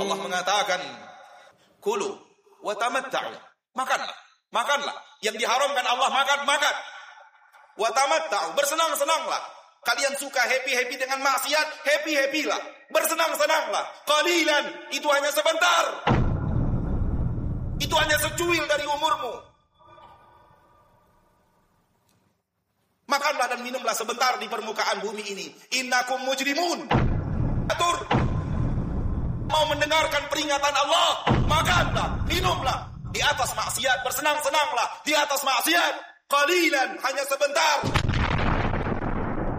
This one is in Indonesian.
Allah mengatakan, kulu wa tamatta'u. Makanlah. Yang diharamkan Allah makan. Wa tamatta'u, bersenang-senanglah. Kalian suka happy dengan maksiat, happy-lah. Bersenang-senanglah. Qalilan, itu hanya sebentar. Itu hanya secuil dari umurmu. Makanlah dan minumlah sebentar di permukaan bumi ini. Innakum mujrimun. Atur. Mau mendengarkan peringatan Allah, makanlah, minumlah. Di atas maksiat, bersenang-senanglah. Di atas maksiat, qalilan, hanya sebentar.